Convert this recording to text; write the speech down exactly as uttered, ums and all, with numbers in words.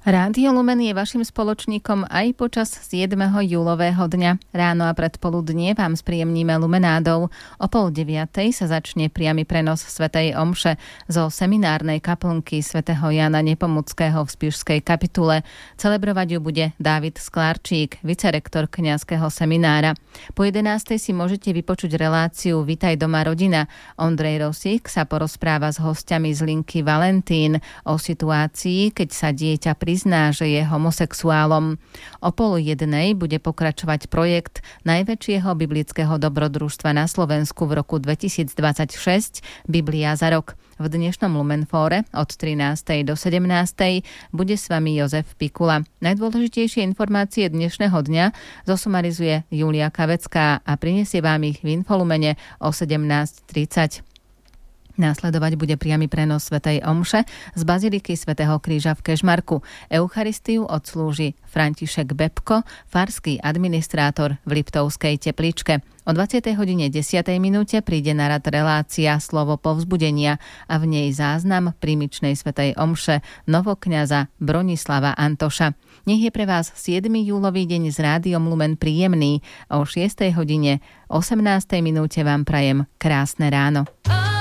Rádio Lumen je vašim spoločníkom aj počas siedmeho júlového dňa. Ráno a predpoludnie vám spríjemníme lumenádou. O pol deviatej sa začne priamy prenos svätej omše zo seminárnej kaplnky svätého Jána Nepomuckého v Spišskej kapitule. Celebrovať ju bude Dávid Sklárčík, vicerektor kňazského seminára. Po jedenástej si môžete vypočuť reláciu Vitaj doma rodina. Ondrej Rosík sa porozpráva s hostiami z linky Valentín o situácii, keď sa dieťa pri prizná, že je homosexuálom. O pol jednej bude pokračovať projekt najväčšieho biblického dobrodružstva na Slovensku v roku dvetisícdvadsaťšesť Biblia za rok. V dnešnom Lumenfóre od trinástej do sedemnástej bude s vami Jozef Pikula. Najdôležitejšie informácie dnešného dňa zosumarizuje Julia Kavecká a prinesie vám ich v Infolumene o sedemnásť tridsať. Následovať bude priamy prenos svätej omše z baziliky svätého Kríža v Kežmarku. Eucharistiu odslúži František Bebko, farský administrátor v Liptovskej Tepličke. O dvadsiatej hodine desiatej minúte príde na rad relácia Slovo povzbudenia a v nej záznam prímičnej svätej omše novokňaza Bronislava Antoša. Nech je pre vás siedmy júlový deň s Rádiom Lumen príjemný. O šiestej hodine osemnástej minúte vám prajem krásne ráno.